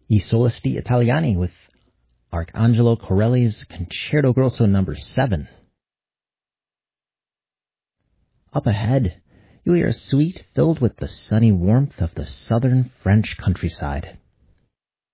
I Solisti Italiani with Arcangelo Corelli's Concerto Grosso No. 7. Up ahead, you'll hear a suite filled with the sunny warmth of the southern French countryside.